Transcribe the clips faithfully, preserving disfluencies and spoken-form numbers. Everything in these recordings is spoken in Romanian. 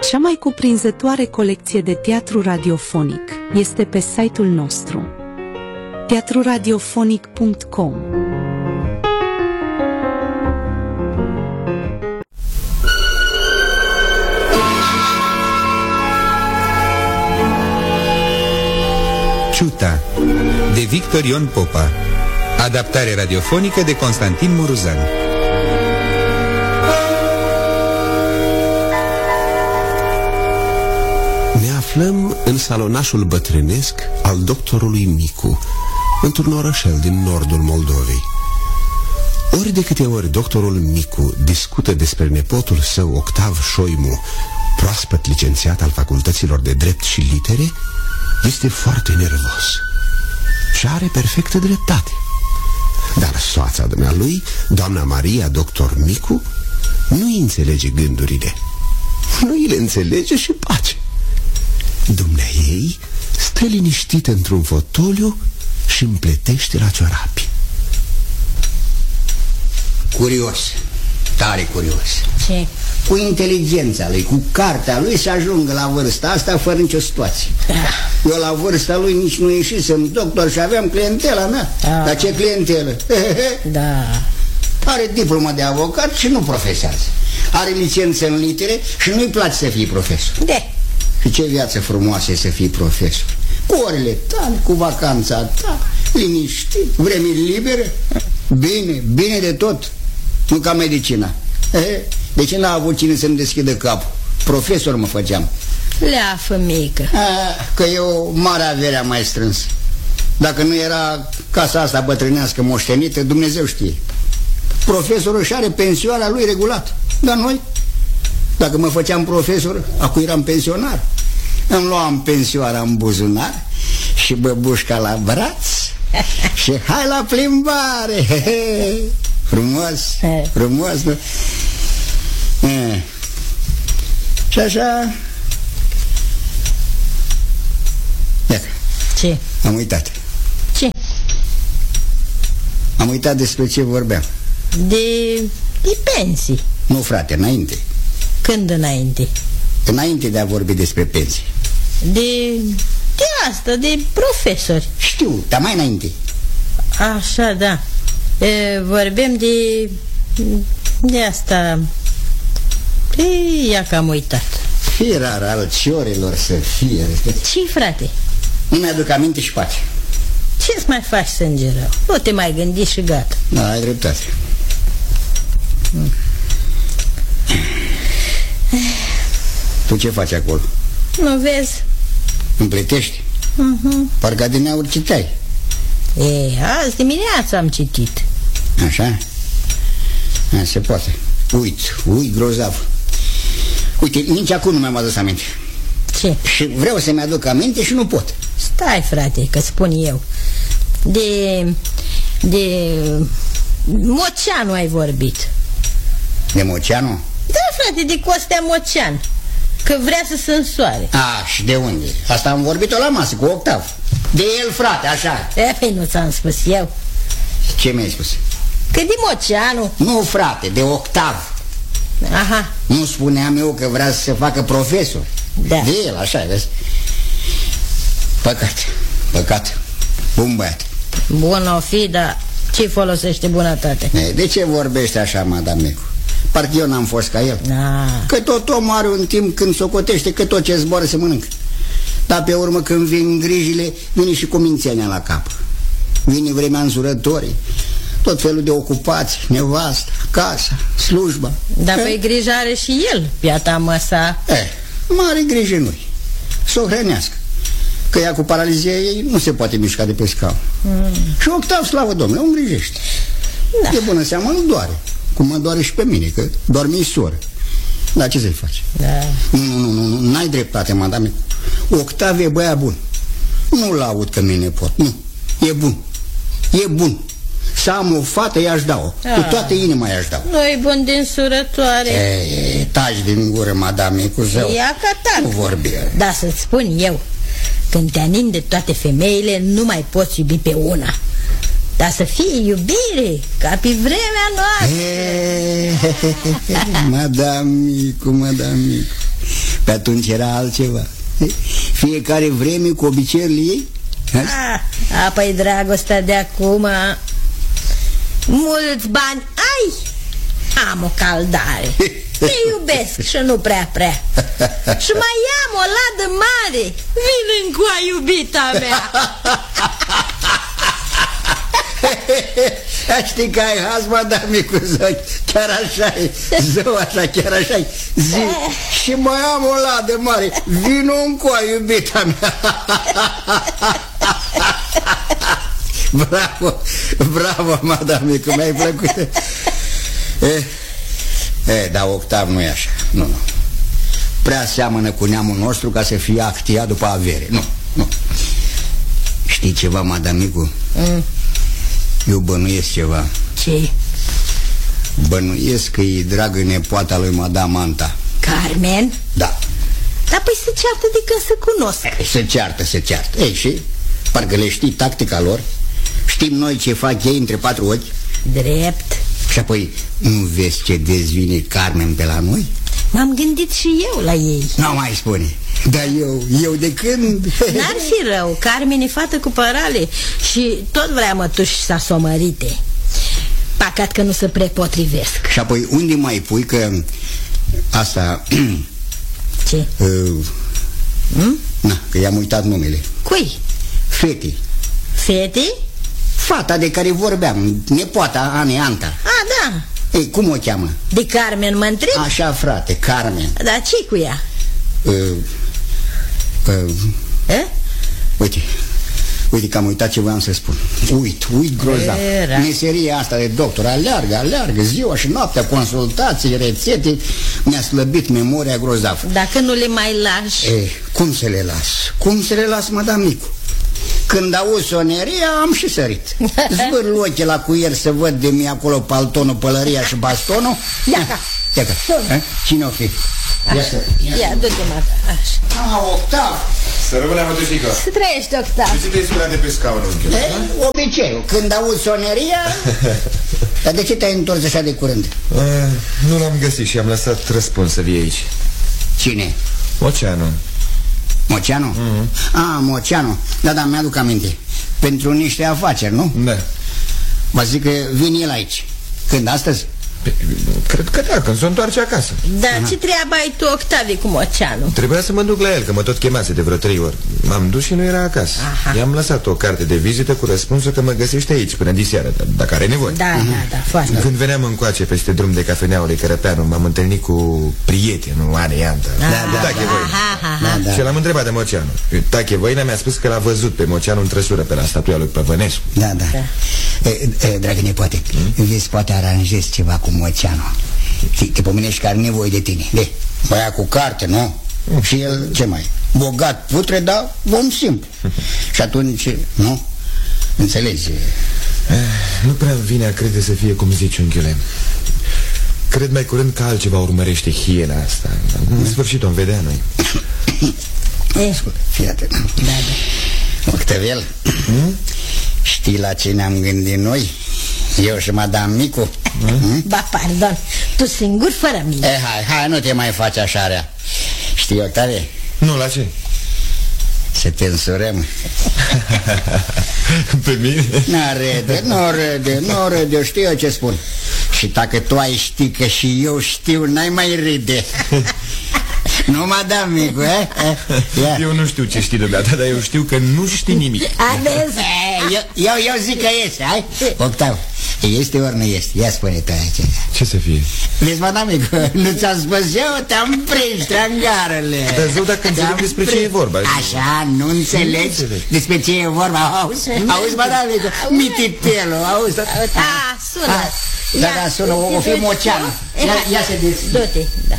Cea mai cuprinzătoare colecție de teatru radiofonic este pe site-ul nostru teatru radiofonic punct com. Ciuta de Victor Ion Popa. Adaptare radiofonică de Constantin Muruzan. Ne aflăm în salonașul bătrânesc al doctorului Micu, într-un orășel din nordul Moldovei. Ori de câte ori doctorul Micu discută despre nepotul său Octav Șoimu, proaspăt licențiat al facultăților de drept și litere, este foarte nervos și are perfectă dreptate. Dar soața dumnealui, doamna Maria, doctor Micu, nu-i înțelege gândurile. Nu îi le înțelege și pace. Dumneaei stă liniștită într-un fotoliu și împletește la ciorapi. Curios, tare curios. Ce? Cu inteligența lui, cu cartea lui să ajungă la vârsta asta fără nicio situație. Da. Eu la vârsta lui nici nu ieșisem doctor și aveam clientela mea. Da. Dar ce clientelă? Da. Are diplomă de avocat și nu profesează. Are licență în litere și nu-i place să fii profesor. De? Și ce viață frumoasă e să fii profesor. Cu orele tale, cu vacanța ta, liniștit, vreme libere. Bine, bine de tot. Nu ca medicina. De ce n-a avut cine să-mi deschidă capul? Profesor mă făceam. Leafă mică. A, că eu mare averea mai strâns. Dacă nu era casa asta bătrânească moștenită, Dumnezeu știe. Profesorul și are pensioara lui regulat. Dar noi, dacă mă făceam profesor, acum eram pensionar. Îmi luam pensioara în buzunar și băbușca la braț și hai la plimbare. Frumos, frumos, nu? E. Și așa. Iată. Ce? Am uitat. Ce? Am uitat despre ce vorbeam. De... de pensii. Nu, frate, înainte. Când înainte? Înainte de a vorbi despre pensii. De... de asta, de profesori. Știu, dar mai înainte. Așa, da. E, vorbim de... de asta... Ei, ia că am uitat. Fie rar al ciorilor să fie. Ce, frate? Nu mi-aduc aminte și pace. Ce-ți mai faci sânge rău? Nu te mai gândi și gata. Da, ai dreptate. hmm. Tu ce faci acolo? Nu vezi? Împletești? uh-huh. Parcă adineauri citeai. E, azi dimineața am citit. Așa? A, se poate. Uit, uit grozav. Uite, nici acum nu mi-am adus aminte. Ce? Și vreau să-mi aduc aminte și nu pot. Stai, frate, că spun eu. De... de... Moceanu ai vorbit. De Moceanu? Da, frate, de Costea Mocean. Că vrea să se însoare. A, și de unde? Asta am vorbit-o la masă cu Octav. De el, frate, așa. E, păi nu ți-am spus eu. Ce mi-ai spus? Că de Moceanu. Nu, frate, de Octav. Aha. Nu spuneam eu că vrea să se facă profesor. Da. De el, așa, vezi? Păcat, păcat. Bun băiat. Bun o fi, dar ce folosește bunătate? De ce vorbește așa, madame Micu? Parcă eu n-am fost ca el. Da. Că tot omul are un timp când socotește că tot ce zboară se mănâncă. Dar pe urmă când vin grijile, vine și cu mințenia la cap. Vine vremea înzurătorii, tot felul de ocupații, nevastă, casa, slujba. Dar eh? păi grijă are și el, piata măsa. Eh, mare grijă nu-i. Să o hrănească. Că ea cu paralizia ei nu se poate mișca de pe scaun. mm. Și Octav, slavă Domnului, o îngrijește. Da. De bună seamă nu doare. Cum mă doare și pe mine, că doar-mi-i soră. Dar ce să-i faci? Da. Nu, nu, nu, nu, n-ai dreptate, madame. Octav e băiat bun. Nu-l aud că nu-i nepot. Nu, e bun. E bun. Să am o fată, i-aș da-o. Cu toată inima i-aș da-o. Nu-i bun din surătoare. E, taci din gură, madame, cu zău. Ia ca tac. Nu vorbi. Da, să-ți spun eu. Când te aningi de toate femeile, nu mai poți iubi pe una. Dar să fie iubire, ca pe vremea noastră. Madame Micu, madame Micu, Pe atunci era altceva. Fiecare vreme cu obiceiurile ei. Ah, apoi dragostea de acum. Mulți bani ai, am o caldare. Te iubesc și nu prea prea. Și mai am o ladă mare. Vin încoa, iubita mea. Știi că ai haz, madame, cu zăi. Chiar așa-i, zău, așa, chiar așa-i. Zi, și mai am o ladă mare. Vino încoa, iubita mea. Bravo, bravo, madame, cum mi-ai plăcut. E, e, dar Octav nu e așa. Nu, nu. Prea seamănă cu neamul nostru ca să fie actiat după avere. Nu, nu. Știi ceva, madamicu? Mm. Eu bănuiesc ceva. Ce? Bănuiesc că e dragă nepoata lui madame Anta. Carmen? Da. Dar păi se ceartă de când se cunosc. E, se ceartă, se ceartă. Ei, și? Parcă le știi tactica lor. Știm noi ce fac ei între patru ochi. Drept. Și apoi, nu vezi ce dezvine Carmen pe la noi? M-am gândit și eu la ei. Nu mai spune. Dar eu, eu de când... N-ar fi rău, Carmen e fată cu părale și tot vrea mătuși sasomărite. Păcat că nu se prepotrivesc. Și apoi unde mai pui că... Asta... Ce? Uh, hmm? Na, că i-am uitat numele. Cui? Fete. Fete? Fata de care vorbeam, nepoata Anei Anta. A, da. Ei, cum o cheamă? De Carmen mă întreb? Așa, frate, Carmen. Dar ce cu ea? Uh, uh, eh? Uite, uite că am uitat ce voiam să spun. Uit, uit grozav. Era. Meseria asta de doctor, aleargă, aleargă ziua și noaptea, consultații, rețete. Mi-a slăbit memoria grozav. Dacă nu le mai lași. Eh, cum să le las? Cum să le las, madame Micu? Când auzi soneria, am și sărit. Zvârl ochii la cuier să văd de mie acolo paltonul, pălăria și bastonul. Iaca. Iaca. Cine o fi? Ia să... Ia, du-te, mata. Așa. Ah, Octav! Să rămâne, mătușică. Să trăiești, Octav. De ce te-ai sculat de pe scaun, unchiul? E, obiceiul. Când auzi soneria... Dar de ce te-ai întors așa de curând? Uh, nu l-am găsit și am lăsat răspuns să vie aici. Cine? Oceanul. Moceanu? Mm-hmm. Ah, Moceanu. Da, da, mi-aduc aminte. Pentru niște afaceri, nu? Da. Vă zic că vine el aici. Când, astăzi? Pe, cred că da, când se întoarce acasă. Dar ce treabă ai tu, Octavie, cu Moceanu? Trebuia să mă duc la el, că mă tot chemase de vreo trei ori. M-am dus și nu era acasă. I-am lăsat o carte de vizită cu răspunsul că mă găsește aici până diseară, dacă are nevoie. Da, mm-hmm. da, da, foarte. Când veneam încoace peste drum de cafeneaua lui Cărăpeanu, m-am întâlnit cu prietenul Anei Anta. Da, da, Tache da, da, da. Și l-am întrebat de Moceanu. Tache Voina mi-a spus că l-a văzut pe Moceanu în trăsură pe la statuia lui Păvănescu. Da, da, da. E, e, dragă nepoate, hmm? Vezi, poate aranjezi ceva cu Moceanu. Te pomenești că are nevoie de tine. De, băia cu carte, nu? Mm. Și el, ce mai? Bogat, putre, dar om simplu. Și atunci, nu? Înțelegi? Eh, nu prea vine a crede să fie cum zici, unchiule. Cred mai curând că altceva urmărește hiena asta. În sfârșit o vedea noi. Fii atent. Da, da. Octaviel, hmm? Știi la ce ne-am gândit noi? Eu și madame Micu. hmm? Ba, pardon, tu singur fără mine. Eh, hai, hai, nu te mai faci așa rea. Știi, Octavie? Nu, la ce? Să te însurăm. Pe mine? Nu râde, nu râde, nu râde, știu eu ce spun. Și dacă tu ai ști că și eu știu, n-ai mai râde. Nu, madame Micu, eh? eh? Eu nu știu ce știi dumneata, dar eu știu că nu știi nimic. Aveți? Eu, eu, eu zic că este, hai? Octav, este ori nu este? Ia spune tu aici. Ce să fie? Vezi, madame Micu, nu ți-am spus eu, te-am prins, trangarele. Dar zău, dacă înțeleg despre ce e vorba. Așa, nu înțelegi despre ce e vorba? Auzi, auzi, madame Micu, mititelul, auzi? A, sună. Da, da, sună, o fi Moceanu. Ia să deschide. Du-te, da.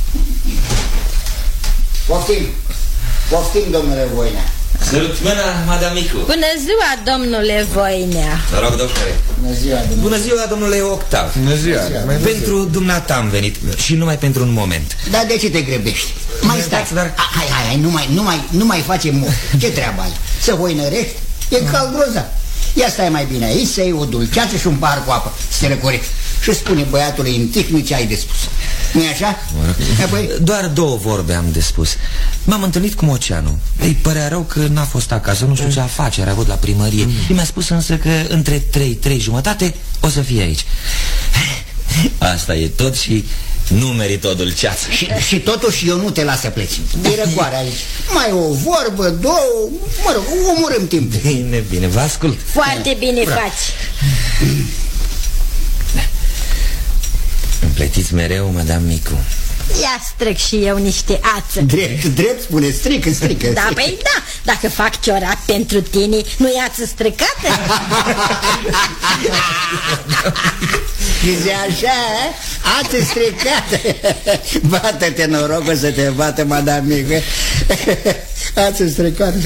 Poftim, poftim, domnule Voinea. Sărut mâna, madame Micu. Bună ziua, domnule Voinea. Vă rog, doctore. Bună ziua, domnule. Bună ziua, domnule Octav. Bună ziua. Pentru dumneata am venit și numai pentru un moment. Dar de ce te grăbești? Mai stai, dar... Hai, hai, hai, nu mai, nu mai, nu mai face mult. Ce treabă ai? Să voinărești? E cald grozav. Ia stai mai bine aici, să iei o dulceață și un pahar cu apă. Să te răcorești. Și spune băiatului în tihni ce ai de spus. Nu-i așa? Apoi... Doar două vorbe am de spus. M-am întâlnit cu Moceanu. Îi părea rău că n-a fost acasă, nu știu ce afacere a avut la primărie. Mi-a spus însă că între trei, trei jumătate o să fie aici. Asta e tot și nu merită o dulceață. Și, și totuși eu nu te las să pleci. E răcoare aici. Mai o vorbă, două, mă rog, omorâm timpul. Bine, bine, vă ascult. Foarte bine Bra. faci. Împletiți mereu, madame Micu. Ia stric și eu niște ață. Drept, drept spune, strică, strică. Da, păi da, dacă fac ciorat pentru tine, nu-i ață stricată? Zice așa, ață stricată. Bată-te, noroc, o să te bată, madame Micu. Ață stricată.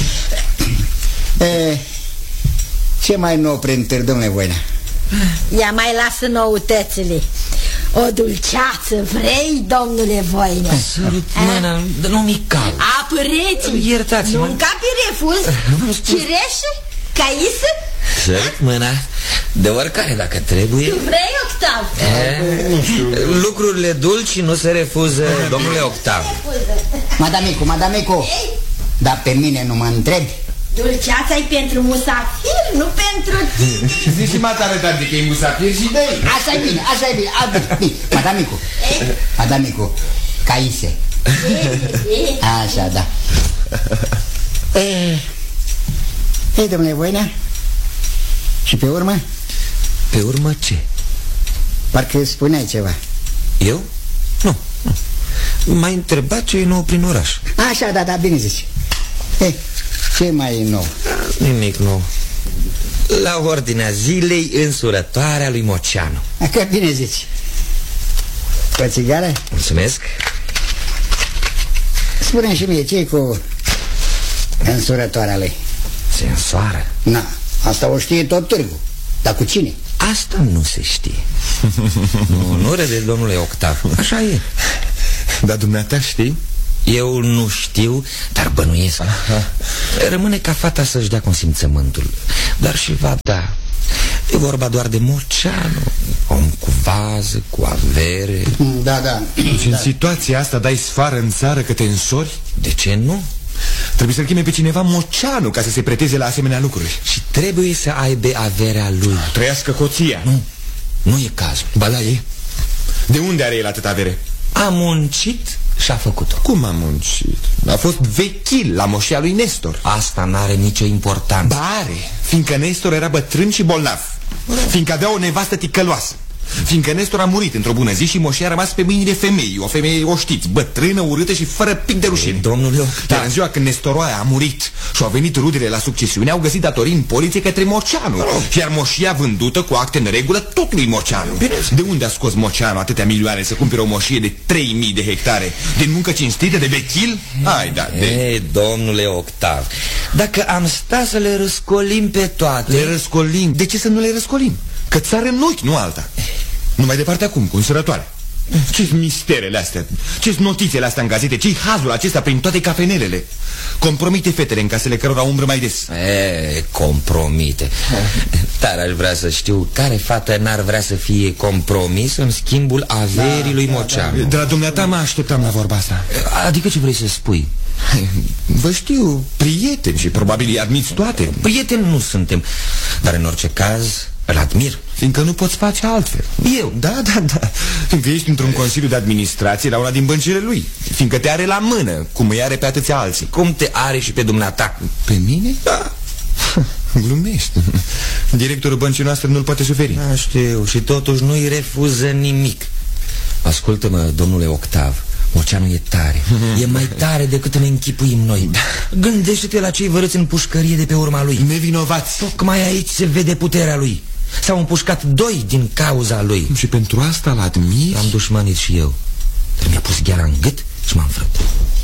E, ce mai nou prin târ, domnule Voina? Ia mai lasă noutățile. O dulceață vrei, domnule Voina? Sărut mâna, nu mi cal. Apă rece. Iertați-mă. Nu capi refuz. Cireșe? Caisă? Sărut mâna. De oricare, dacă trebuie. Tu vrei, Octav? E, lucrurile dulci nu se refuză, domnule Octav. Madame Micu, madame Micu, dar pe mine nu mă întrebi. Dulceața-i pentru musafir, nu pentru tine. Zici și matare, tante, că e musafir și dă-i. Așa e bine, așa e bine, a, bine. Madame Micu, madame Micu, caise. Așa, da. Ei, ei, domnule Voina, și pe urmă? Pe urmă ce? Parcă spuneai ceva. Eu? Nu, nu. M-ai întrebat ce e nou prin oraș. Așa, da, da, bine zici. Ei, ce mai e nou? Nimic nou. La ordinea zilei, însurătoarea lui Moceanu. Că bine zici. Cu o țigară? Mulțumesc. Spune-mi și mie, ce e cu însurătoarea lui? Se însoară? Na, asta o știe tot târgul. Dar cu cine? Asta nu se știe. Nu, nu râde, domnule Octav. Așa e. Dar dumneata știi? Eu nu știu, dar bănuiesc. Aha. Rămâne ca fata să-și dea consimțământul. Dar și va da. E vorba doar de Moceanu, om cu vază, cu avere. Da, da. Și în situația asta dai sfară în țară că te însori? De ce nu? Trebuie să-l cheme pe cineva Moceanu ca să se preteze la asemenea lucruri. Și trebuie să aibă averea lui. Trăiască coția. Nu, nu e cazul. Ba da, e. De unde are el atâta avere? A muncit și a făcut-o. Cum a muncit? A fost vechil la moșia lui Nestor. Asta n-are nicio importanță. Ba are, fiindcă Nestor era bătrân și bolnav, fiindcă avea o nevastă ticăloasă, fiindcă Nestor a murit într-o bună zi și moșia a rămas pe mâinile femeii. O femeie, o știți, bătrână, urâtă și fără pic de rușine. Domnule, dar în ziua când Nestoroaia a murit și au venit rudele la succesiune, au găsit datorii în poliție către Moceanu, iar moșia vândută cu acte în regulă tot lui Moceanu. De unde a scos Moceanu atâtea milioane să cumpere o moșie de trei mii de hectare? Din muncă cinstită, de vechil? Hai, da, de... Ei, domnule Octav, dacă am sta să le răscolim pe toate... Le răscolim? De ce să nu le răscolim? Că țară în ochi, nu alta. Nu mai departe acum, cu însurătoare. Ce-s misterele astea? Ce-s notițele astea în gazete? Ce-i hazul acesta prin toate cafenelele? Compromite fetele în casele cărora umbră mai des. E, compromite. Dar aș vrea să știu care fată n-ar vrea să fie compromis în schimbul averii lui Moceanu. De la dumneata mă așteptam la vorba asta. Adică ce vrei să spui? Vă știu prieteni și probabil îi admiți toate. Prieteni nu suntem, dar în orice caz îl admir. Fiindcă nu poți face altfel. Eu? Da, da, da. Fiindcă ești într-un consiliu de administrație la una din băncile lui. Fiindcă te are la mână, cum îi are pe atâția alții. Cum te are și pe dumneata. Pe mine? Da. Glumești. Directorul băncii noastre nu-l poate suferi. Da, știu, și totuși nu-i refuză nimic. Ascultă-mă, domnule Octav, Moceanu e tare. E mai tare decât ne închipuim noi. Gândește-te la cei vărâți în pușcărie de pe urma lui. Nevinovați. Tocmai aici se vede puterea lui. S-au împușcat doi din cauza lui. Și pentru asta l admiri? Am dușmanit și eu. Dar mi-a pus gheara în gât și m-am înfrânt.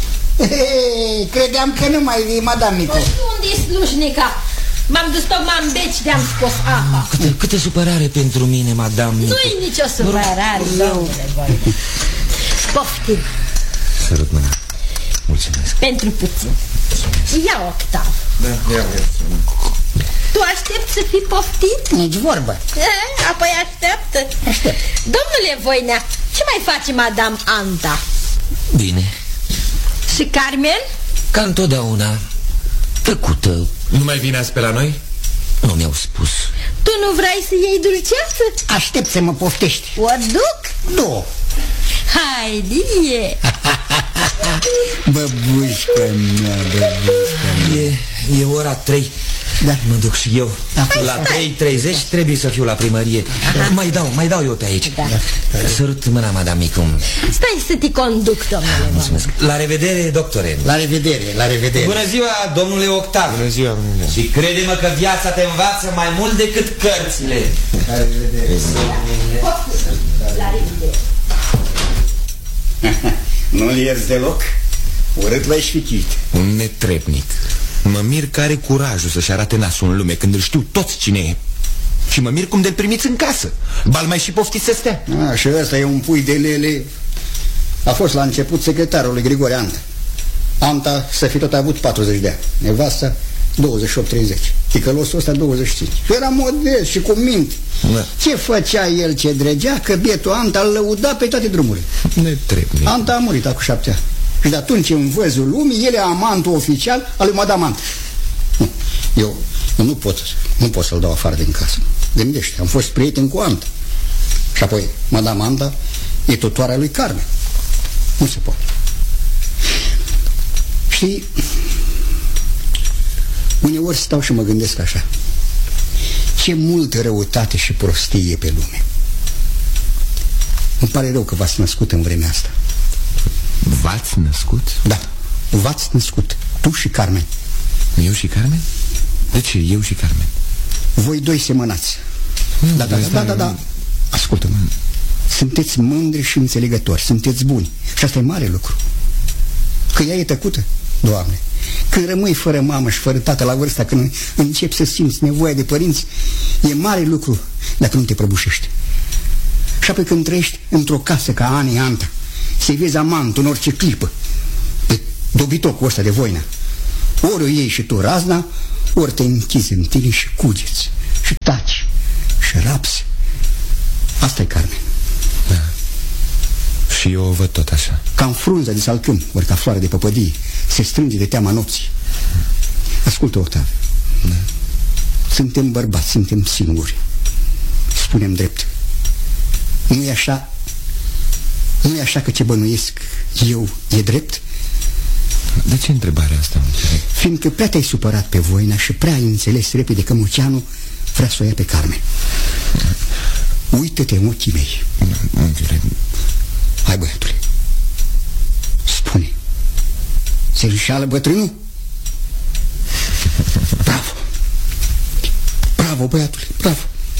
Hey, credeam că nu mai vii, madame Micu. Unde-i slujnica? M-am dus tocmai în beci de-am scos apa. Câte, câte supărare pentru mine, madame Micu. Nu-i nicio supărare, domnule Voina. Poftim. Sărut mâna. Mulțumesc. Pentru puțin. Ia, Octav. Da, ia, ia. Tu aștepți să fii poftit? Nici vorbă. E, apoi așteaptă. Aștept. Domnule Voina, ce Ce mai face Madame Anta? Bine. Și Carmen? Ca întotdeauna. Tăcută. Nu mai vine azi pe la noi? Nu mi-au spus. Tu nu vrei să iei dulceață? Aștept să mă poftești. O duc? Două. Haide! Băbușcă mea, băbușcă mea. E, e ora trei. Da. Mă duc și eu. Da. La trei treizeci trebuie să fiu la primărie. Mai dau, mai dau eu pe aici. Da. Sărut mâna, madame Micu. Stai să te conduc, domnule. Mulțumesc. La revedere, doctore. La revedere, la revedere. Bună ziua, domnule Octav. Bună ziua, domnule. Și crede-mă că viața te învață mai mult decât cărțile. La revedere. La revedere. Nu-l ierzi deloc? Urât l-ai șficit. Un netrebnic. Mă mir că are curajul să-și arate nasul în lume când îl știu toți cine e. Și mă mir cum de-l primiți în casă. Bal mai și poftiți să stea. A, și ăsta e un pui de lele. A fost la început secretarul lui Grigore Anta. Anta să fi tot avut patruzeci de ani. Nevasta douăzeci și opt treizeci. Ticălosul ăsta douăzeci și cinci. Și era modest și cu minte. Da. Ce făcea el, ce dregea, că bietul Anta îl lăuda pe toate drumurile. Netrebnic. Anta a murit acum șapte ani. Și de atunci, în văzul lumii, el e amantul oficial al lui Madame Anta. Nu, eu, eu nu pot, nu pot să-l dau afară din casă. Gândește, am fost prieten cu Anta. Și apoi, Madame Anta e tutoarea lui Carmen. Nu se poate. Știi, uneori stau și mă gândesc așa. Ce multă răutate și prostie e pe lume. Îmi pare rău că v-ați născut în vremea asta. V-ați născut? Da, v-ați născut, tu și Carmen. Eu și Carmen? De ce eu și Carmen? Voi doi semănați. Mm, Da, da, da, da, da, da. Ascultă-mă. Sunteți mândri și înțelegători, sunteți buni. Și asta e mare lucru. Că ea e tăcută, Doamne. Când rămâi fără mamă și fără tată la vârsta, când începi să simți nevoia de părinți, e mare lucru dacă nu te prăbușești. Și apoi când trăiești într-o casă ca Ani Anta, să-i vezi amantul în orice clipă, pe dobitocul ăsta de voină, ori o iei și tu razna, ori te închizi în tine și cugeți și taci și rapsi. Asta e Carmen. Da. Și eu o văd tot așa. Ca în frunza de salcâm, ori ca floare de păpădie, se strânge de teama nopții. Ascultă, Octav. Da. Suntem bărbați, suntem singuri. Spunem drept. Nu e așa? Nu e așa că ce bănuiesc eu e drept? De ce întrebarea asta? Fiindcă prea te-ai supărat pe Voina și prea ai înțeles repede că Muceanu vrea să o ia pe Carmen. Uită-te în ochii mei. Unchiule. Hai, băiatule, spune, se înșală bătrânul? Bravo. Bravo, băiatule, bravo.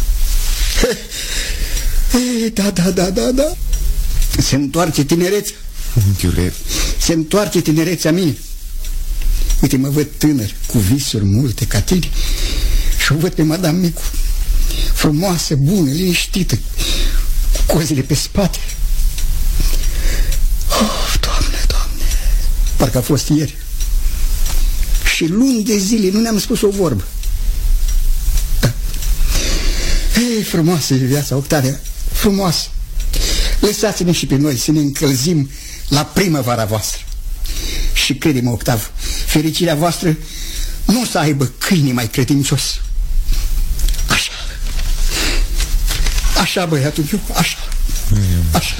He, da, da, da, da, da. Se întoarce tinerețea. Unchiule. Se întoarce tinerețea mie. Uite, mă văd tânăr, cu visuri multe ca tine. Și o văd pe Madame Micu, frumoasă, bună, liniștită, cu cozile pe spate. Oh, Doamne, Doamne, parcă a fost ieri. Și luni de zile nu ne-am spus o vorbă. Da. Ei, frumoasă e viața, Octavia, frumoasă. Lăsați-ne și pe noi să ne încălzim la primăvara voastră. Și crede-mă, Octav, fericirea voastră nu o să aibă câine mai credincios. Așa. Așa, băiatul meu, așa. Așa.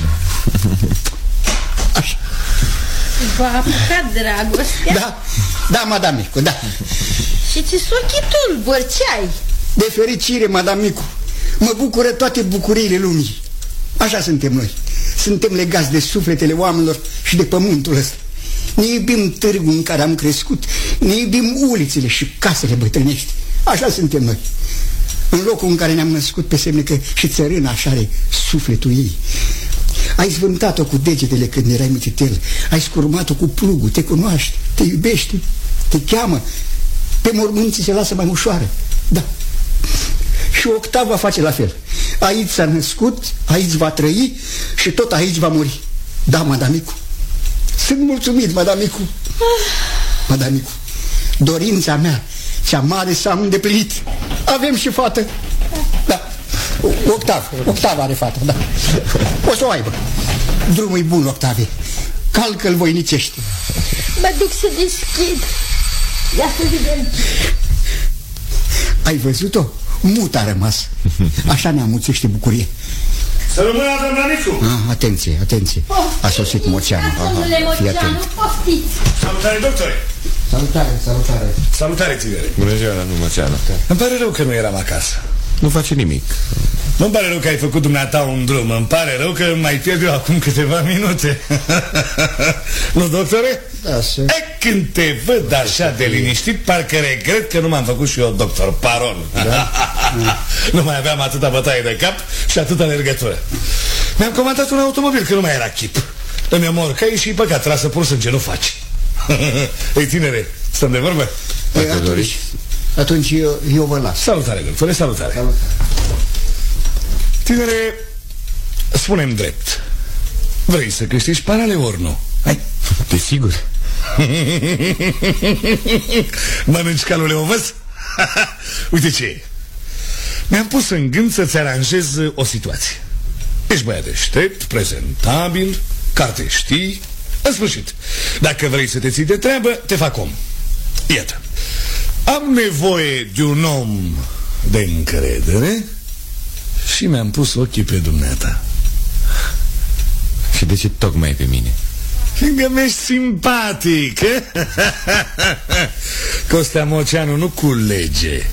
Așa. V-a apucat dragostea? Da, da, Madame Micu, da. Și ce sochitul bărceai? De fericire, Madame Micu, mă bucură toate bucuriile lumii. Așa suntem noi. Suntem legați de sufletele oamenilor și de pământul ăsta. Ne iubim târgul în care am crescut, ne iubim ulițele și casele bătrânești. Așa suntem noi. În locul în care ne-am născut, pe semne că și țărâna așa are sufletul ei. Ai zvântat-o cu degetele când erai mititel, ai scurmat-o cu plugul, te cunoaște, te iubește, te cheamă. Pe mormânt ți se lasă mai ușoară. Da. Și Octav va face la fel. Aici s-a născut, aici va trăi și tot aici va muri. Da, Madame Micu. Sunt mulțumit, Madame Micu. Madame Micu, dorința mea cea mare s-a îndeplinit. Avem și fată. Da. Octav, Octav are fată, da. O să o aibă. Drumul e bun, Octavie. Calcă-l voinicește. Mă duc să deschid. Ia să vedem. Ai văzut-o? Mut a rămas. Așa ne amuțește bucurie. Să rămână, doamna Nicu! Ah, atenție, atenție. A sosit Moceanu. Domnule Moceanu, poftiți. Salutare, doctore! Salutare, salutare. Salutare, tinere! Bună ziua, domnul Moceanu. Îmi pare rău că nu eram acasă. Nu face nimic. Nu-mi pare rău că ai făcut dumneata un drum. Îmi pare rău că mai pierd eu acum câteva minute. Nu, doctore? Da, să... E, când te văd așa de liniștit, parcă regret că nu m-am făcut și eu doctor Paron. Da? Nu mai aveam atâta bătaie de cap și atâta alergătură. Mi-am comandat un automobil, că nu mai era chip. Îmi omor cai și păcat, trasă pur sânge, nu faci. Ei, tinere, stăm de vorbă? Păi, atunci, atunci eu, eu vă las. Salutare, doctore, salutare, salutare. Tinere, spune-mi drept, vrei să câștigi parale ori nu? Hai? Desigur. Mănânci calul leovăz? Uite ce e. Mi-am pus în gând să-ți aranjez o situație. Ești băiat deștept, prezentabil, carte știi. În sfârșit, dacă vrei să te ții de treabă, te fac om. Iată, am nevoie de un om de încredere și mi-am pus ochii pe dumneata. Și de ce tocmai pe mine? Fiindcă mi-ești simpatic. Costea Moceanu nu culege,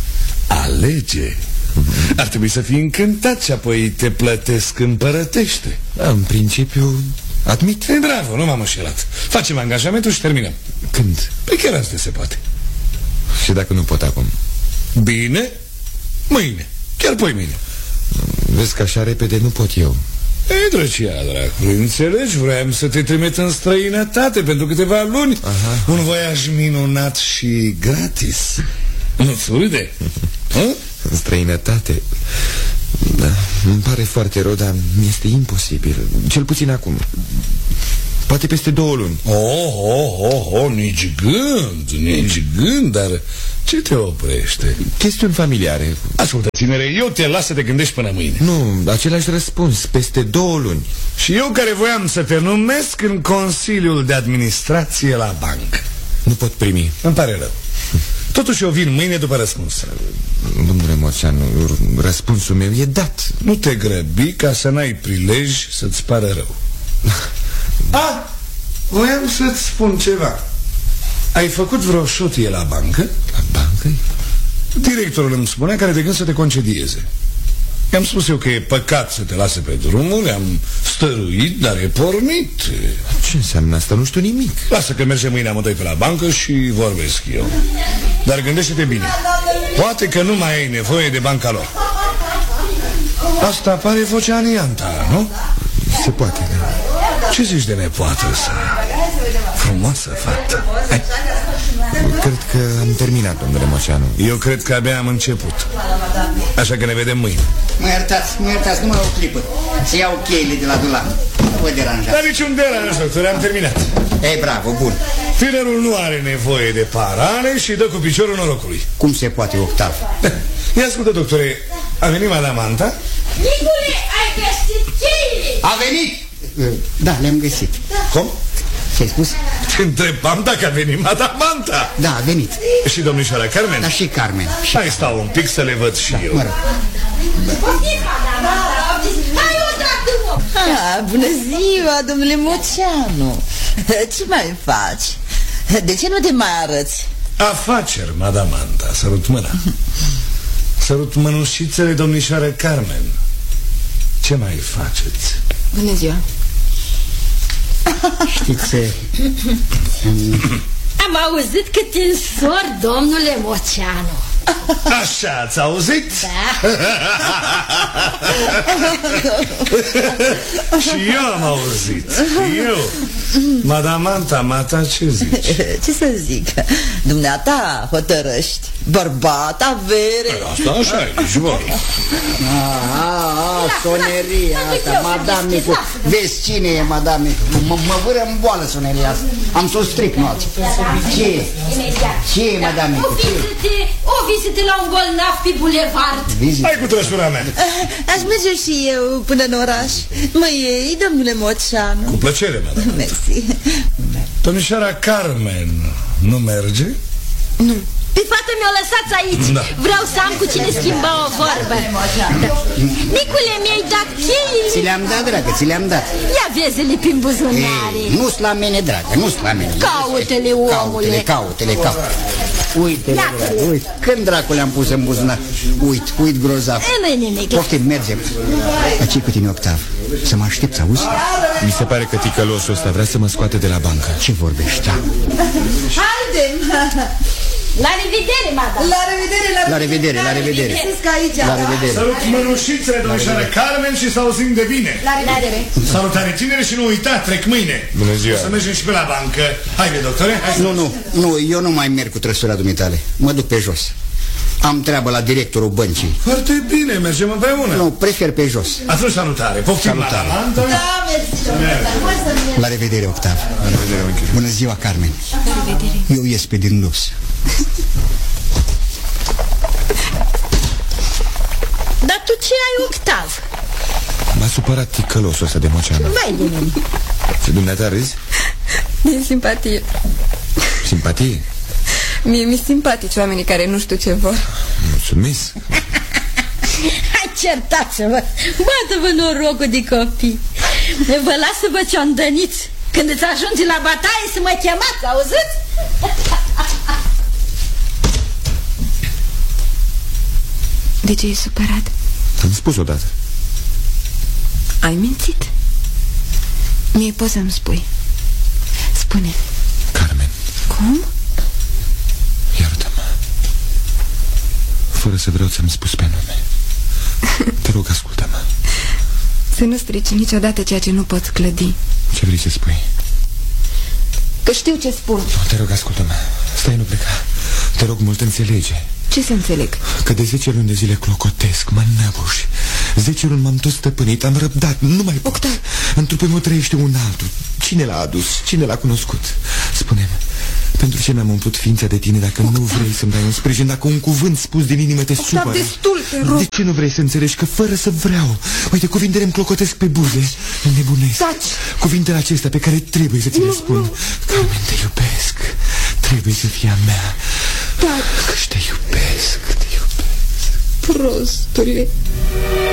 alege. Ar trebui să fii încântat și apoi te plătesc împărătește. Da, în principiu, admit. E bravo, nu m-am înșelat. Facem angajamentul și terminăm. Când? Păi chiar asta se poate. Și dacă nu pot acum? Bine, mâine, chiar poi mâine. Vezi că așa repede nu pot eu. Ei, drăcia, dracului, înțelegi? Vroiam să te trimit în străinătate pentru câteva luni. Aha. Un voiaj minunat și gratis. Nu-ți râde? În străinătate? Da, îmi pare foarte rău, dar mi-este imposibil. Cel puțin acum. Poate peste două luni. Oh, oh, oh, oh, nici gând, nici gând, dar ce te oprește? Chestiuni familiare. Ascultă, tinere, eu te las să te gândești până mâine. Nu, același răspuns, peste două luni. Și eu care voiam să te numesc în Consiliul de Administrație la bancă. Nu pot primi. Îmi pare rău. Totuși eu vin mâine după răspuns. Domnule Moceanu, răspunsul meu e dat. Nu te grăbi ca să n-ai prilej să-ți pară rău. Ah, voiam să-ți spun ceva. Ai făcut vreo șutie la bancă? La bancă? Directorul îmi spunea că are de gând să te concedieze. I-am spus eu că e păcat să te lase pe drumul. Le-am stăruit, dar e pornit. Ce înseamnă asta? Nu știu nimic. Lasă că mergem mâine amândoi pe la bancă și vorbesc eu. Dar gândește-te bine. Poate că nu mai ai nevoie de banca lor. Asta pare vocea anianta, nu? Se poate, da. Ce zici de nepoată să... Frumoasă fată. Hai. Cred că am terminat, domnule Moceanu. Eu cred că abia am început. Așa că ne vedem mâine. Mă iertați, mă iertați, numai o clipă. Să iau cheile de la dulap. Nu vă deranjați. Dar niciun deranj, doctor, am terminat. Ei, bravo, bun. Tinerul nu are nevoie de parale și dă cu piciorul norocului. Cum se poate, Octav? Ia ascultă, doctore, a venit Madame Anta? Nicule, ai găsit cheile? A venit! Da, le-am găsit. Cum? Ce-ai spus? Te întrebam dacă a venit Madame Anta. Da, a venit. Și domnișoara Carmen? Da, și Carmen. Și... Hai, stau un pic să le văd și da, eu. Mă rog. Hai, o dracu! Ah, bună ziua, domnule Moceanu. Ce mai faci? De ce nu te mai arăți? Afaceri, Madame Anta. Sărut mâna. Sărut mânușițele, domnișoară Carmen. Ce mai faceți? Bună ziua. Știți... Am auzit că te însori, domnule Moceanu. Așa, ați auzit? Da. Și eu am auzit. Și eu. Madame Anta, mata, ce zici? Ce să zic? Dumneata hotărăști. Bărbat, avere. Asta așa e, nici vorba. Aaa, soneria asta, Madame Nicu. Vezi cine e Madame Nicu? Mă vâră în boală soneria asta. Am să o stric, nu alții. Ce e? Ce e, Madame Nicu? O o vizită la un bolnav pe bulevard. Vizită? Hai cu trăsura mea. Aș merge și eu până în oraș. Mă iei, domnule Moceanu? Cu plăcere, madame. Mersi. Domnișoara Carmen nu merge? Nu. Pe fată mi-o lăsați aici. Da. Vreau să am cu cine schimba o vorbă. Micule, mi-ai dat cheii. Ți le-am dat, dragă, ți le-am dat. Ia vezi-le prin buzunare. Nu-s la mine, dragă, nu-s la mine. Caută-le, omule. Caute-le, caute-le, caute. Uite-le, dragă, uite. Când dracu le-am pus în buzunar? Uit, uit grozav. Nu-i nimic. Poftim, mergem. Ce cu tine, Octav? Să mă aștepți, auzi? Mi se pare că ticălosul ăsta vrea să mă scoate de la bancă. Ce vorbești? Haide! La revedere, madame. La revedere, la revedere, la revedere. La revedere. Salut mănușițele, domnișoară Carmen, și să auzim de bine. La revedere. Salutare, tinere, și nu uita, trec mâine. Bună ziua. Să mergem și pe la bancă. Haide, doctore. Nu, nu, nu, eu nu mai merg cu trăsura dumitale. Mă duc pe jos. Am treabă la directorul băncii. Foarte bine, mergem împreună. Nu, prefer pe jos. Atunci salutare. Poftim, salutare. La da, mersi. La revedere, Octav. La revedere, unchi. Bună ziua, Carmen. La revedere. Eu ies pe din dos. Dar tu ce ai, Octav? M-a supărat ticălosul ăsta de Moceanu. Vai de mine. Și dumneata râzi? Din simpatie. Simpatie? Mie mi-e simpatici oamenii care nu știu ce vor. Mulțumesc. Hai, certați-vă. Bată-vă norocul de copii. Vă las să vă ciondăniți. Când îți ajunge la bătaie să mă chemați, auziți? De ce e supărat? Am spus odată. Ai mințit? Mie poți să-mi spui. Spune. Carmen. Cum? Iartă-mă. Fără să vreau ți-am spus pe nume. Te rog, ascultă-mă. Să nu strici niciodată ceea ce nu poți clădi. Ce vrei să spui? Că știu ce spun. No, te rog, ascultă-mă. Stai, nu pleca. Te rog mult, înțelege. Ce să înțeleg? Că de zece luni de zile clocotesc, mă năbuș. Zece luni m-am tot stăpânit, am răbdat, nu mai pot. Octav. În trupul meu trăiește un altul. Cine l-a adus? Cine l-a cunoscut? Spune-mi, pentru ce mi-am umplut ființa de tine dacă Octav. Nu vrei să-mi dai un sprijin, dacă un cuvânt spus din inimă te Octav, supără? destul, te rog. De ce nu vrei să înțelegi că fără să vreau, uite, cuvintele îmi clocotesc pe buze, înnebunesc. Taci. Cuvintele acestea pe care trebuie să ți le spun. Nu. Carmen, te iubesc. Trebuie să fii a mea. Taci. Că te iubesc, te iubesc. Prostule.